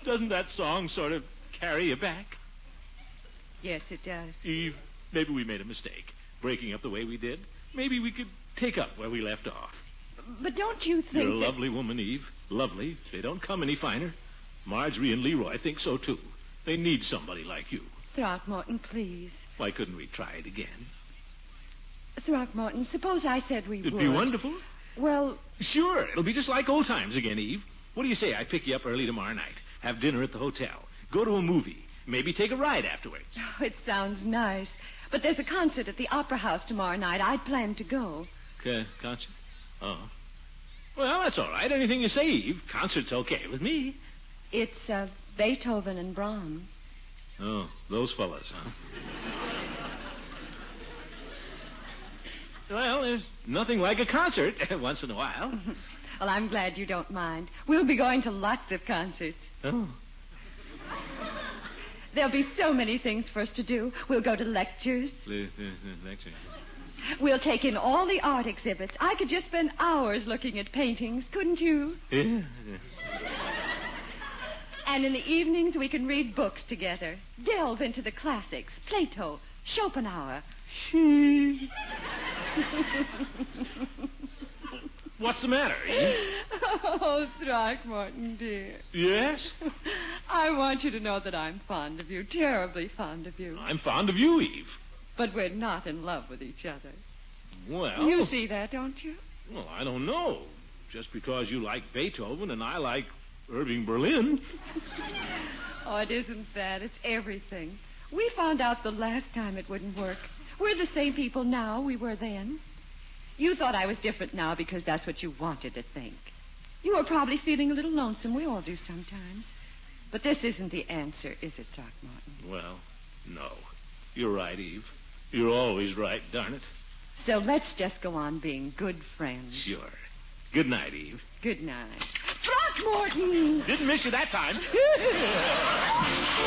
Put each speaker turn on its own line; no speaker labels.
Doesn't that song sort of carry you back?
Yes, it does.
Eve, maybe we made a mistake, breaking up the way we did. Maybe we could take up where we left off.
But don't you think
You're a lovely woman, Eve. Lovely. They don't come any finer. Marjorie and Leroy think so, too. They need somebody like you.
Throckmorton, please.
Why couldn't we try it again?
Throckmorton, suppose I said we would.
It'd be wonderful.
Well...
Sure. It'll be just like old times again, Eve. What do you say I pick you up early tomorrow night, have dinner at the hotel, go to a movie, maybe take a ride afterwards?
Oh, it sounds nice. But there's a concert at the Opera House tomorrow night. I'd planned to go.
Concert? Oh. Well, that's all right. Anything you say, Eve. Concert's okay with me.
It's Beethoven and Brahms.
Oh, those fellas, huh? Well, there's nothing like a concert once in a while.
Well, I'm glad you don't mind. We'll be going to lots of concerts.
Oh.
There'll be so many things for us to do. We'll go to lectures.
Lectures?
We'll take in all the art exhibits. I could just spend hours looking at paintings, couldn't you?
Yeah.
And in the evenings, we can read books together. Delve into the classics. Plato, Schopenhauer.
What's the matter, Eve?
Oh, Throckmorton, dear.
Yes?
I want you to know that I'm fond of you, terribly fond of you.
I'm fond of you, Eve.
But we're not in love with each other.
Well...
You see that, don't you?
Well, I don't know. Just because you like Beethoven and I like Irving Berlin.
Oh, it isn't that. It's everything. We found out the last time it wouldn't work. We're the same people now we were then. You thought I was different now because that's what you wanted to think. You were probably feeling a little lonesome. We all do sometimes. But this isn't the answer, is it, Throckmorton?
Well, no. You're right, Eve. You're always right, darn it.
So let's just go on being good friends.
Sure. Good night, Eve.
Good night. Throckmorton!
Didn't miss you that time.